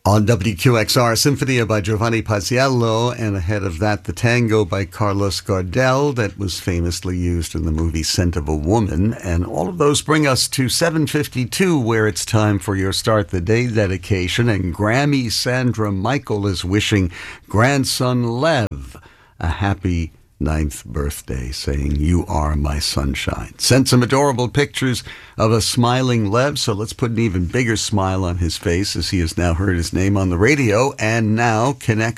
On WQXR, Sinfonia by Giovanni Paisiello, and ahead of that, the tango by Carlos Gardel that was famously used in the movie Scent of a Woman. And all of those bring us to 7:52, where it's time for your Start the Day dedication. And Grammy Sandra Michael is wishing grandson Lev a happy 9th birthday, saying, "You are my sunshine." Sent some adorable pictures of a smiling Lev, so let's put an even bigger smile on his face as he has now heard his name on the radio and now connect